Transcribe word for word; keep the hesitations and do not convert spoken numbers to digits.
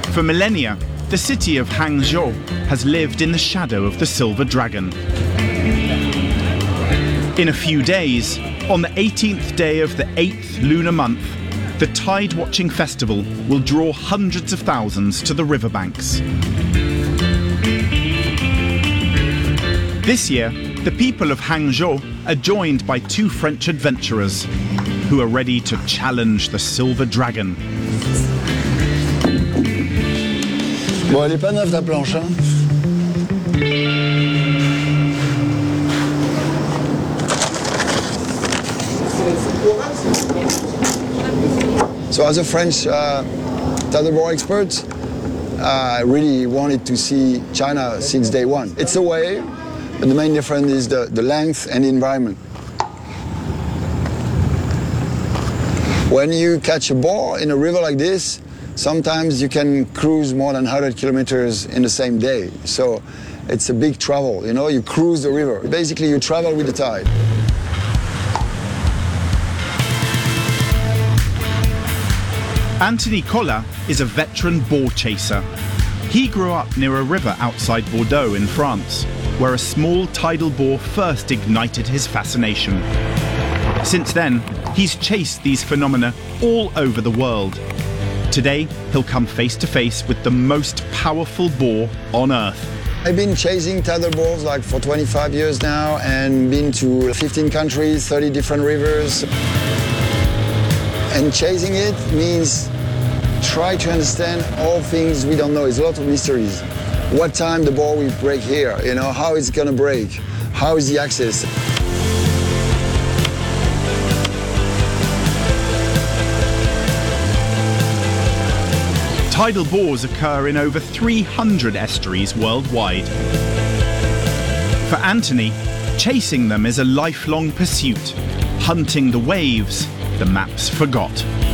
For millennia, the city of Hangzhou has lived in the shadow of the Silver Dragon. In a few days, on the eighteenth day of the eighth lunar month, the tide-watching festival will draw hundreds of thousands to the riverbanks. This year, the people of Hangzhou are joined by two French adventurers who are ready to challenge the Silver Dragon. Bon, elle est pas neuve ta planche, hein? So as a French uh, paddleboard expert, uh, I really wanted to see China since day one. It's a wave, but the main difference is the, the length and the environment. When you catch a boar in a river like this, sometimes you can cruise more than one hundred kilometers in the same day. So it's a big travel, you know, you cruise the river. Basically, you travel with the tide. Anthony Collat is a veteran boar chaser. He grew up near a river outside Bordeaux in France, where a small tidal boar first ignited his fascination. Since then, he's chased these phenomena all over the world. Today, he'll come face to face with the most powerful boar on Earth. I've been chasing tidal boars like for twenty-five years now and been to fifteen countries, thirty different rivers. And chasing it means try to understand all things we don't know. It's a lot of mysteries. What time the boar will break here, you know, how it's gonna break, how is the access. Tidal boars occur in over three hundred estuaries worldwide. For Anthony, chasing them is a lifelong pursuit, hunting the waves the maps forgot.